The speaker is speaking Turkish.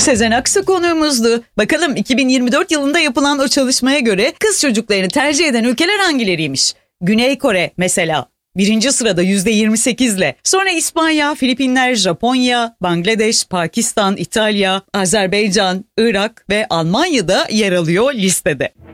Sezen Aksu konuğumuzdu. Bakalım 2024 yılında yapılan o çalışmaya göre kız çocuklarını tercih eden ülkeler hangileriymiş? Güney Kore mesela. Birinci sırada %28'le. Sonra İspanya, Filipinler, Japonya, Bangladeş, Pakistan, İtalya, Azerbaycan, Irak ve Almanya'da yer alıyor listede.